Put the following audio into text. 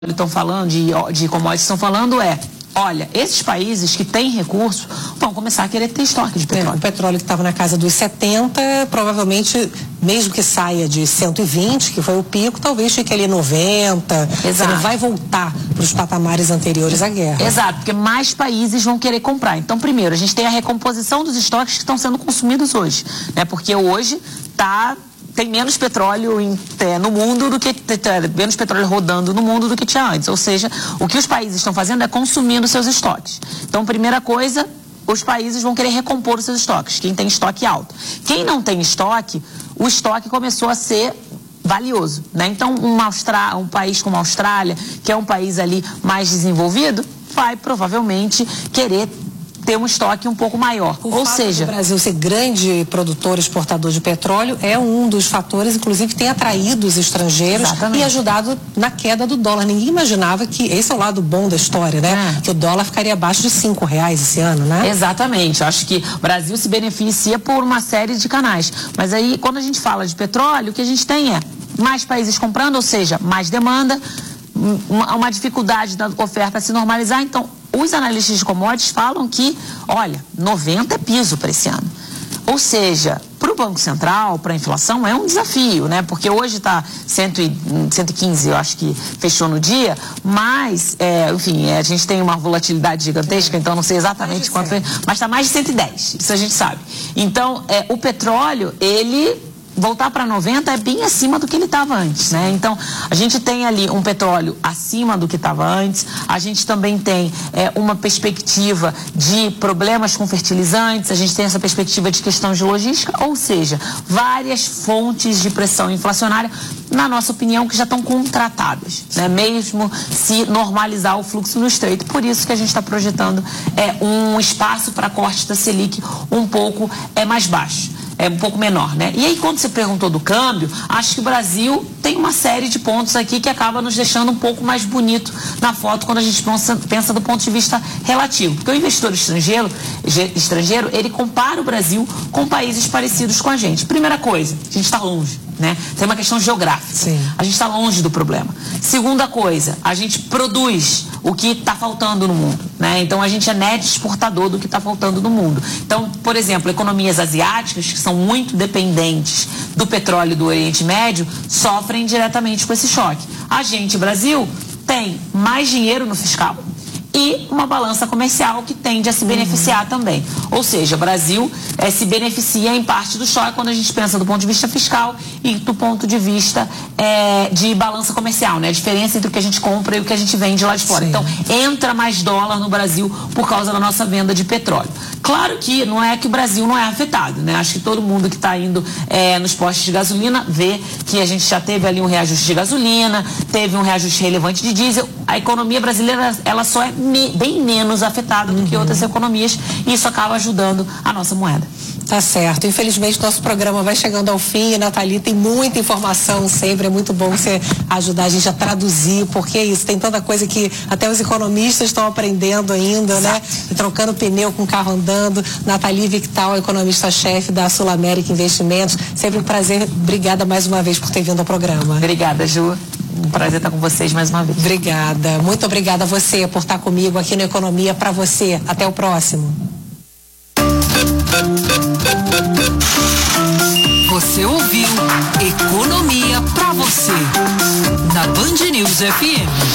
estão falando, de commodities estão falando olha, esses países que têm recurso vão começar a querer ter estoque de petróleo. O petróleo que estava na casa dos 70, provavelmente, mesmo que saia de 120, que foi o pico, talvez fique ali 90. Exato. Ele vai voltar para os patamares anteriores à guerra. Exato, porque mais países vão querer comprar. Então, primeiro, a gente tem a recomposição dos estoques que estão sendo consumidos hoje, né? Porque hoje tem menos petróleo no mundo do que menos petróleo rodando no mundo do que tinha antes. Ou seja, o que os países estão fazendo é consumindo seus estoques. Então, primeira coisa, os países vão querer recompor os seus estoques, quem tem estoque alto. Quem não tem estoque, o estoque começou a ser valioso, né? Então, um país como a Austrália, que é um país ali mais desenvolvido, vai provavelmente querer ter um estoque um pouco maior. Ou seja, o Brasil ser grande produtor e exportador de petróleo é um dos fatores, inclusive, que tem atraído os estrangeiros. Exatamente. E ajudado na queda do dólar. Ninguém imaginava que esse é o lado bom da história, né? Que o dólar ficaria abaixo de R$5 esse ano, né? Exatamente. Eu acho que o Brasil se beneficia por uma série de canais. Mas aí, quando a gente fala de petróleo, o que a gente tem é mais países comprando, ou seja, mais demanda, uma dificuldade da oferta a se normalizar. Então, os analistas de commodities falam que, olha, 90 é piso para esse ano. Ou seja, para o Banco Central, para a inflação, é um desafio, né? Porque hoje está 115, eu acho que fechou no dia, mas, enfim, a gente tem uma volatilidade gigantesca, então não sei exatamente quanto foi, mas está mais de 110, isso a gente sabe. Então, o petróleo, ele voltar para 90 é bem acima do que ele estava antes, né? Então, a gente tem ali um petróleo acima do que estava antes, a gente também tem uma perspectiva de problemas com fertilizantes, a gente tem essa perspectiva de questão de logística, ou seja, várias fontes de pressão inflacionária, na nossa opinião, que já estão contratadas, né? Mesmo se normalizar o fluxo no Estreito. Por isso que a gente está projetando um espaço para corte da Selic um pouco mais baixo. Um pouco menor, né? E aí, quando você perguntou do câmbio, acho que o Brasil tem uma série de pontos aqui que acaba nos deixando um pouco mais bonito na foto quando a gente pensa do ponto de vista relativo. Porque o investidor estrangeiro, ele compara o Brasil com países parecidos com a gente. Primeira coisa, a gente está longe, né? Tem uma questão geográfica. Sim. A gente está longe do problema. Segunda coisa, a gente produz o que está faltando no mundo, né? Então, a gente é net exportador do que está faltando no mundo. Então, por exemplo, economias asiáticas, que são muito dependentes do petróleo do Oriente Médio, sofrem diretamente com esse choque. A gente, Brasil, tem mais dinheiro no fiscal e uma balança comercial que tende a se beneficiar também. Ou seja, o Brasil se beneficia em parte do choque quando a gente pensa do ponto de vista fiscal e do ponto de vista de balança comercial, né? A diferença entre o que a gente compra e o que a gente vende lá de fora. Sim. Então, entra mais dólar no Brasil por causa da nossa venda de petróleo. Claro que não é que o Brasil não é afetado, né? Acho que todo mundo que está indo nos postos de gasolina vê que a gente já teve ali um reajuste de gasolina, teve um reajuste relevante de diesel. A economia brasileira, ela só é bem menos afetada do que outras economias, e isso acaba ajudando a nossa moeda. Tá certo. Infelizmente, nosso programa vai chegando ao fim. E, Nathalie, tem muita informação sempre. É muito bom você ajudar a gente a traduzir, porque é isso, tem tanta coisa que até os economistas estão aprendendo ainda, exato, né? Trocando pneu com o carro andando. Nathalie Victal, economista-chefe da Sul América Investimentos. Sempre um prazer. Obrigada mais uma vez por ter vindo ao programa. Obrigada, Ju. Um prazer estar com vocês mais uma vez. Obrigada. Muito obrigada a você por estar comigo aqui no Economia para você. Até o próximo. Você ouviu Economia para você na Band News FM.